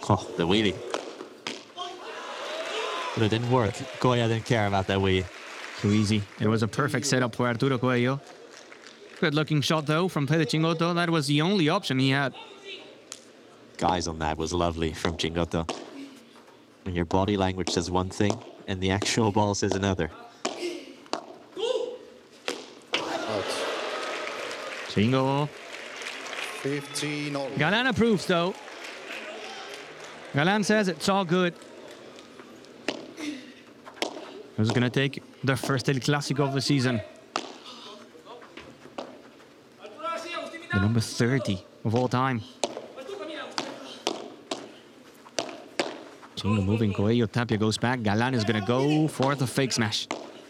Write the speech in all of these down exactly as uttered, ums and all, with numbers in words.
Oh, the wheelie. But it didn't work. Goya didn't care about that wheelie. Too easy. It was a perfect setup for Arturo Coello. Good looking shot though from Fede Chingoto. That was the only option he had. Guys on that was lovely from Chingoto. When your body language says one thing and the actual ball says another. Chingo. fifteen all. Galan approves though. Galan says it's all good. Who's gonna take the first El Clásico of the season? The number thirty of all time. Chingo moving, Coello, Tapia goes back. Galan is gonna go for the fake smash.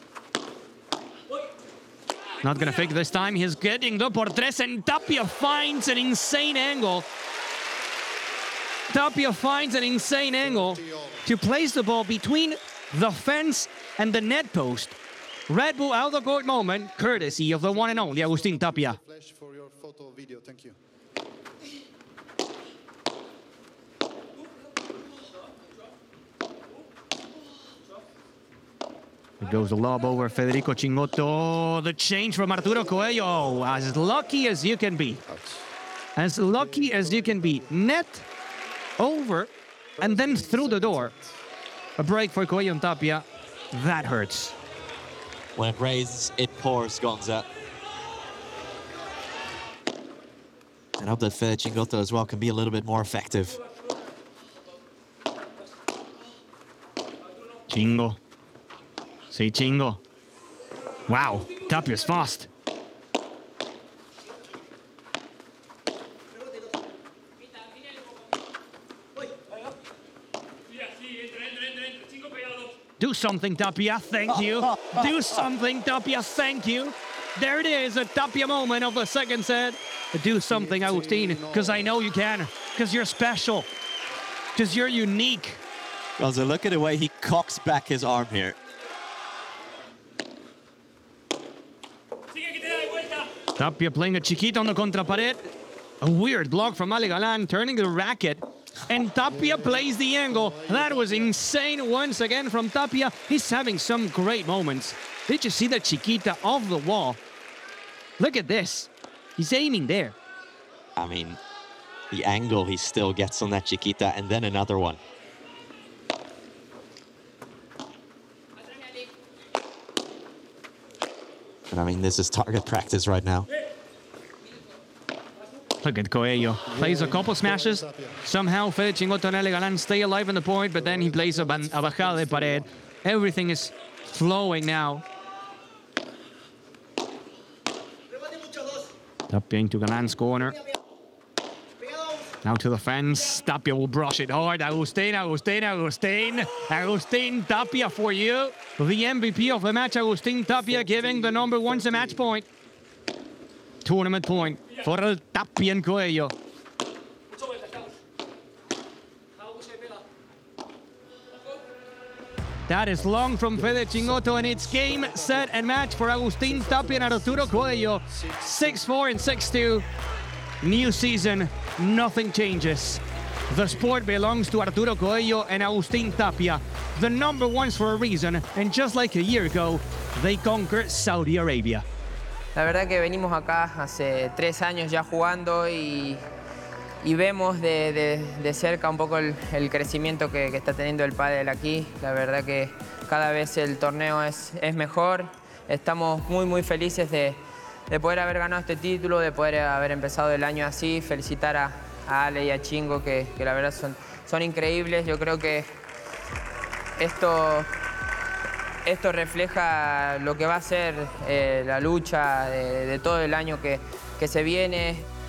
Not gonna fake this time. He's getting the por tres, and Tapia finds an insane angle. Tapia finds an insane angle to place the ball between the fence and the net post. Red Bull out of the court moment, courtesy of the one and only Agustin Tapia. Flash for your photo video. Thank you. It goes the lob over Federico Chingoto. The change from Arturo Coello. As lucky as you can be. As lucky as you can be. Net, over, and then through the door. A break for Coello and Tapia. That hurts. When it rains, it pours, Gonza. And I hope that Fede Chingoto as well can be a little bit more effective. Chingo. Say Chingo. Wow, Tapia's fast. Do something, Tapia, thank you. Do something, Tapia, thank you. There it is, a Tapia moment of the second set. Do something, Agustin, because I know you can. Because you're special. Because you're unique. Gonza, look at the way he cocks back his arm here. Tapia playing a chiquito on the contrapared. A weird block from Ale Galan, turning the racket. And Tapia plays the angle. That was insane once again from Tapia. He's having some great moments. Did you see that chiquita off the wall? Look at this. He's aiming there. I mean, the angle he still gets on that chiquita, and then another one. And I mean, this is target practice right now. Look at Coello. Plays a couple smashes. Somehow Fede Chingoto and Ale Galan stay alive in the point, but then he plays a, ban a bajada de pared. Everything is flowing now. Tapia into Galan's corner. Now to the fence. Tapia will brush it hard. Agustin, Agustin, Agustin. Agustin Tapia for you. The M V P of the match, Agustin Tapia, giving the number one the match point. Tournament point for Tapia and Coello. That is long from Fede Chingoto, and it's game, set, and match for Agustin Tapia and Arturo Coello. six four and six two. New season, nothing changes. The sport belongs to Arturo Coello and Agustin Tapia, the number ones for a reason, and just like a year ago, they conquered Saudi Arabia. La verdad que venimos acá hace tres años ya jugando y, y vemos de, de, de cerca un poco el, el crecimiento que, que está teniendo el pádel aquí. La verdad que cada vez el torneo es, es mejor. Estamos muy, muy felices de, de poder haber ganado este título, de poder haber empezado el año así. Felicitar a, a Ale y a Chingo, que, que la verdad son, son increíbles. Yo creo que esto... Esto refleja lo que va a ser eh, la lucha de, de todo el año que, que se viene.